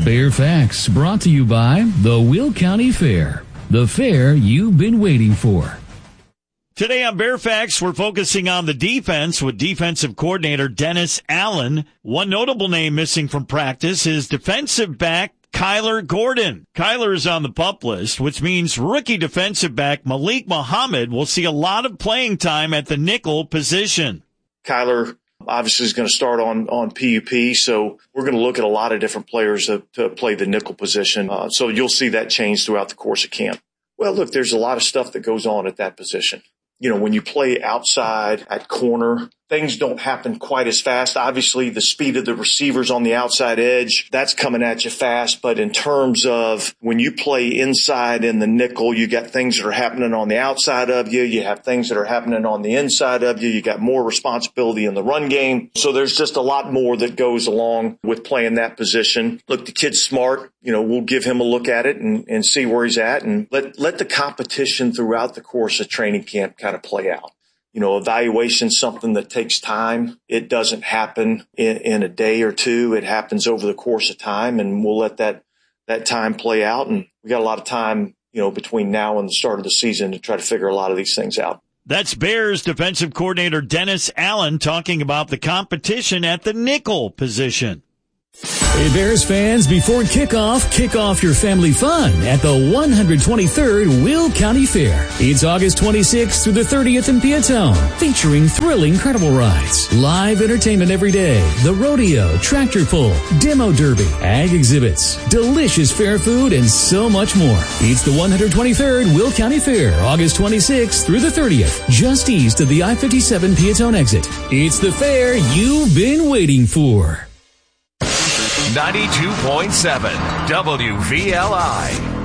Bear Facts brought to you by the Will County Fair, the fair you've been waiting for. Today on Bear Facts, we're focusing on the defense with defensive coordinator Dennis Allen. One notable name missing from practice is defensive back Kyler Gordon. Kyler is on the PUP list, which means rookie defensive back Malik Muhammad will see a lot of playing time at the nickel position. Kyler obviously is going to start on PUP, so we're going to look at a lot of different players to play the nickel position. So you'll see that change throughout the course of camp. Well, look, there's a lot of stuff that goes on at that position. You know, when you play outside at corner, things don't happen quite as fast. Obviously, the speed of the receivers on the outside edge, that's coming at you fast. But in terms of when you play inside in the nickel, you got things that are happening on the outside of you. You have things that are happening on the inside of you. You got more responsibility in the run game. So there's just a lot more that goes along with playing that position. Look, the kid's smart. You know, we'll give him a look at it and see where he's at, and let the competition throughout the course of training camp kind of play out. You know, evaluation's something that takes time. It doesn't happen in a day or two. It happens over the course of time, and we'll let that time play out. And we got a lot of time, you know, between now and the start of the season to try to figure a lot of these things out. That's Bears defensive coordinator Dennis Allen talking about the competition at the nickel position. Hey, Bears fans, before kickoff, kick off your family fun at the 123rd Will County Fair. It's August 26th through the 30th in Piatone, featuring thrilling carnival rides, live entertainment every day, the rodeo, tractor pull, demo derby, ag exhibits, delicious fair food, and so much more. It's the 123rd Will County Fair, August 26th through the 30th, just east of the I-57 Piatone exit. It's the fair you've been waiting for. 92.7 WVLI.